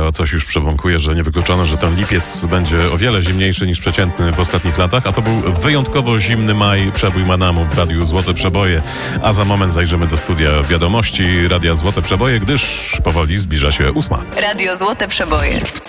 Monika coś już przebąkuje, że niewykluczone, że ten lipiec będzie o wiele zimniejszy niż przeciętny w ostatnich latach, a to był wyjątkowo zimny maj, przebój Manamu w Radiu Złote Przeboje, a za moment zajrzymy do studia wiadomości Radia Złote Przeboje, gdyż powoli zbliża się 8. Radio Złote Przeboje.